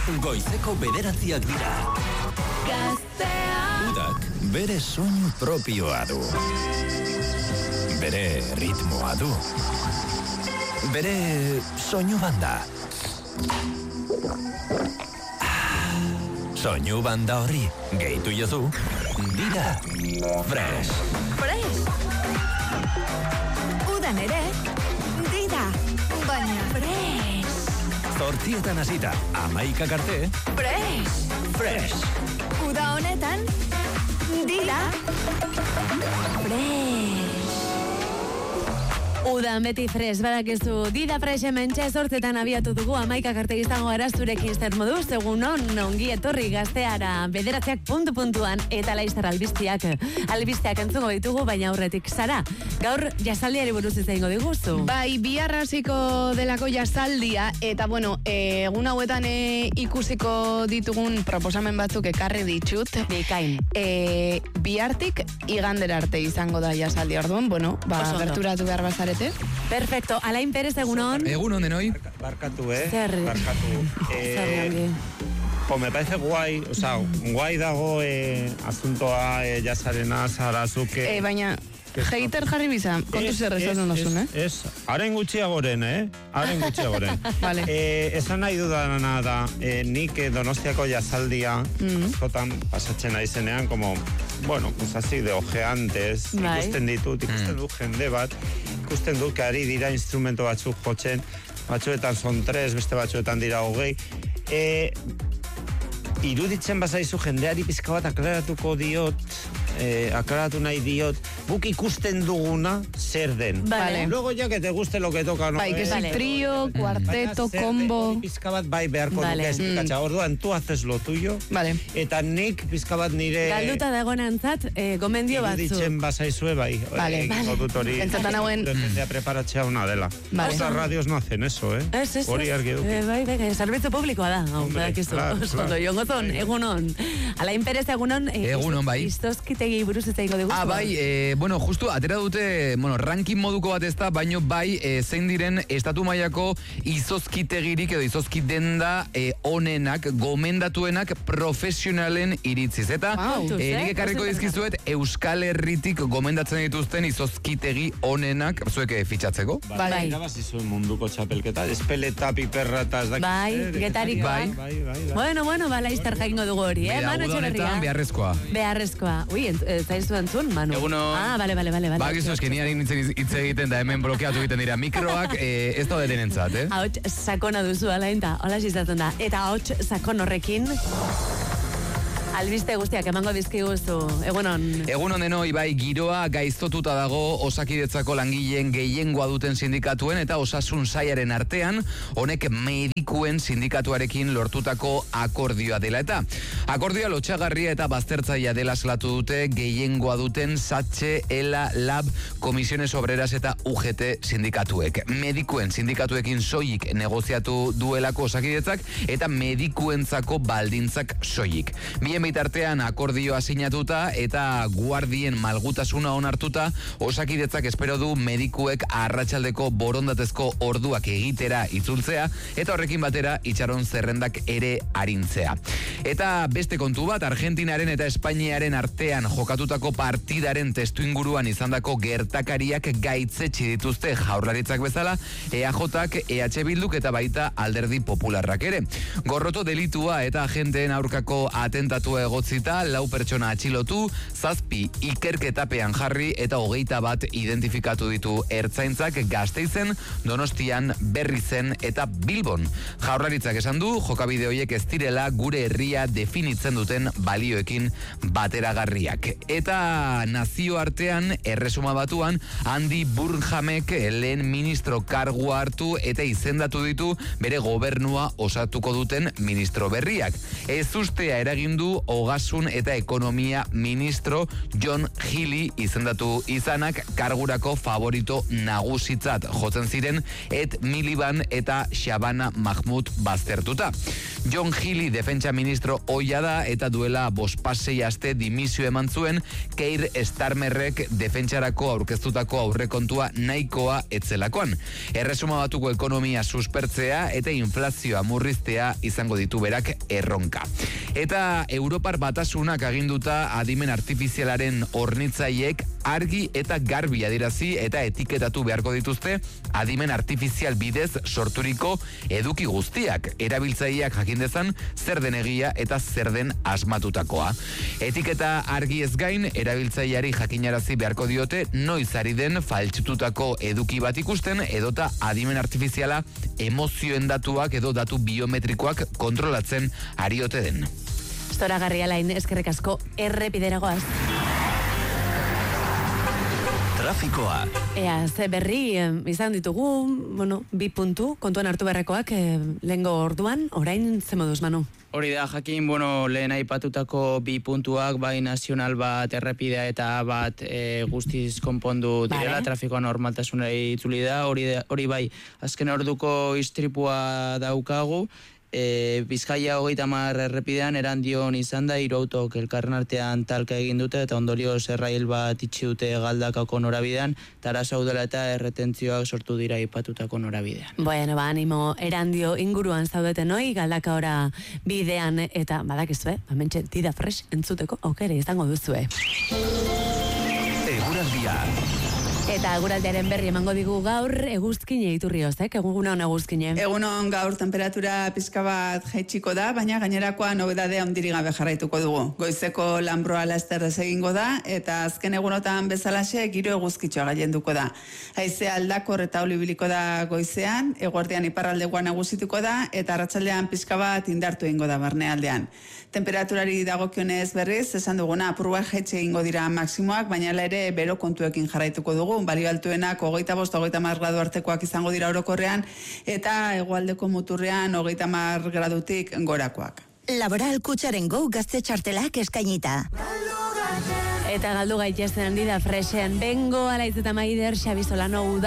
Goizeko 9:00 dira. Gaztea. Udak bere soinu propioa du. Bere ritmoa du. Bere soinu banda. Soinu banda horri gehitu jozu. Dida Fresh. Fresh. Udan ere, dida, baina fresh. 8:00 hasita, 11:00 arte. Fresh. Fresh. Uda honetan, dida fresh. Udan beti fresh, badakizu, dida fresh hementxe 8:00 abiatu dugu, 11:00 arte izango gara zurekin zer moduz, egun ongi etorri Gazteara, 9:00 puntu-puntuan, eta laizter albisteak entzungo ditugu, baina aurretik Sara. Gaur jasaldiari buruz izango diguzu. Bai, bihar hasiko delako jasaldia, eta bueno, egun hauetan ikusiko ditugun proposamen batzuk ekarri ditut. Bikain. Bihartik igandera arte izango da jasaldia, orduan, bueno, gerturatu behar bazarete. Perfecto, Alain Perez, egunon. Egunon denoi. Barkatu, Zer. Barkatu. Me parece guay, o sea, guay dago asuntoa jasarena, Sarazuke. Baina, hater jarri biza, kontu zer esaten dozun, haren gutxiagoren, Haren gutxiagoren. Vale. Esan nahi dudana da, nik Donostiako jasaldia, askotan pasatzen aizenean, como, bueno, pues así de ojeantes, ikusten ditut, ikusten du jende bat, ikusten du, que ari dira instrumento batzuk jotzen, batzuetan son 3, beste batzuetan dira 20, iruditzen bazaizu jendeari pizka bat aklaratuko diot, aklaratu nahi diot, guk ikusten duguna zer den. Vale. Luego ya que te guste lo que toca, no? Bai, que si trío, cuarteto, combo. Pizka bat bai beharko duke esplikatza. Orduan, tú haces lo tuyo. Vale. Eta nik pizka bat nire... Galduta dagoenantzat, gomendio batzu. Iruditzen bazaizue bai. Vale. Hori... Entzatan hauen... Jendea preparatzea una dela. Vale. Otras radios no hacen eso, Ez. Hori argi duki. Bai, zerbitzu publikoa da. Zondo, jongozon, egunon. Alain Perez, egunon. Egunon, bai. Iztozkitegi buruz ez daiko dugu. Bai, bueno, justu, atera dute, bueno, ranking moduko bat ez da, baino bai, zein diren estatu mailako izozkitegirik edo izozkidenda onenak, gomendatuenak profesionalen iritziz. Eta nik ekarriko dizkizuet Euskal Herritik gomendatzen dituzten izozkitegi onenak, zuek fitxatzeko. Bai, irabazi zuen munduko txapelketa, espeleta, piperra, eta ez dakit. Bai, getarikoa. Bueno, laizter jaingo dugu hori, Manu Etxeberria. Beharrezkoa. Ui, zaizu entzun, Manu? Egunon. Bale. Ba, gizu, eskenian hitz egiten da, hemen blokeatu egiten dira mikroak, ez da detenentzat, Ahots sakona duzu, Alain, eta hola izaten da. Eta ahots sakon horrekin... Albiste guztiak emango dizkiguzu, egunon. Egunon denoi, bai, giroa gaiztotuta dago Osakidetzako langileen gehiengoa duten sindikatuen eta osasun sailaren artean, honek medikuen sindikatuarekin lortutako akordioa dela. Eta akordioa lotxagarria eta baztertzailea dela salatu dute gehiengoa duten Satxe, Ela, Lab, Komisiones Obreras eta UGT sindikatuek. Medikuen sindikatuekin soilik negoziatu duelako Osakidetzak eta medikuentzako baldintzak soilik. Bien bitartean akordioa sinatuta eta guardien malgutasuna onartuta, Osakidetzak espero du medikuek arratsaldeko borondatezko orduak egitera itzultzea eta horrekin batera itxaron zerrendak ere arintzea. Eta beste kontu bat, Argentinaren eta Espainiaren artean jokatutako partidaren testuinguruan izandako gertakariak gaitzetsi dituzte Jaurlaritzak bezala, EAJak, EH Bilduk eta baita Alderdi Popularrak ere. Gorroto delitua eta agenteen aurkako atentatua egotzita, 4 pertsona atxilotu, 7 ikerketapean jarri eta 21 identifikatu ditu ertzaintzak Gasteizen, Donostian, Berrizen eta Bilbon. Jaurlaritzak esan du, jokabide horiek ez direla gure herria definitzen duten balioekin bateragarriak. Eta nazioartean, Erresuma Batuan, Andy Burnhamek lehen ministro kargua hartu eta izendatu ditu bere gobernua osatuko duten ministro berriak. Ez ustea eragindu Ogasun eta Ekonomia ministro John Healey izendatu izanak kargurako favorito nagusitzat jotzen ziren Ed Miliband eta Shabana Mahmoud baztertuta. John Healey defentsa ministro oia da eta duela 5-6 aste dimisio eman zuen Keir Starmerrek defentsarako aurkeztutako aurrekontua nahikoa etzelakoan. Erresuma Batuko ekonomia suspertzea eta inflazioa murriztea izango ditu berak erronka. Eta Europar Batasunak aginduta adimen artifizialaren hornitzaileek argi eta garbi adirazi eta etiketatu beharko dituzte adimen artifizial bidez sorturiko eduki guztiak. Erabiltzaileak jakin dezan zer den egia eta zer den asmatutakoa. Etiketa argi ez gain, erabiltzaileari jakinarazi beharko diote noiz ari den faltsututako eduki bat ikusten edota adimen artifiziala emozioen datuak edo datu biometrikoak kontrolatzen ari ote den. Zoragarria Lain, eskerrik asko, errepideragoaz. Trafikoa. Ea, ze berri izan ditugu, 2 puntu, kontuan hartu beharrekoak lehengo orduan, orain ze moduz, Manu? Hori da, jakin, lehen aipatutako 2 puntuak, bai nazional bat, errepidea eta bat guztiz konpondu direla, trafikoa normaltasunari itzuli da, hori bai, azken orduko istripua daukagu, Bizkaia 30 errepidean Erandion izan da 3 autok elkarren artean talka egin dute eta ondorioz errail bat itxi dute Galdakako norabidean, Tarasau dela eta erretentzioak sortu dira aipatutako norabidean. Bueno, animo, Erandio inguruan zaudeten hoi, Galdakaora bidean eta badakizue, hementxe Dida Fresh entzuteko aukere izango duzue. Eguraldia. Eta eguraldiaren berri emango digu gaur eguzkine Iturriozek, egunon eguzkine. Egunon gaur temperatura pizka bat jaitsiko da, baina gainerakoa nobedadea handirik gabe jarraituko dugu. Goizeko lanbroa lasterrez egingo da, eta azken egunotan bezalaxe giro eguzkitxoa gailenduko da. Haizea aldakor eta olibiliko da goizean, eguerdian iparraldekoa nagusituko da, eta arratsaldean pizka bat indartu egingo da barnealdean. Temperaturari dagokionez berriz, esan duguna, apurua jaitxe egingo dira maksimoak, baina ere bero kontuekin jarraituko dugu. Balio altuenak 25-30 gradu artekoak izango dira orokorrean, eta hegoaldeko muturrean 30 gradutik gorakoak. Laboral Kutxaren Go gazte txartelak eskainita. Eta galdu gaitezen Dida Freshen, Bengo, Alaitz eta Maider, Xabi Solano,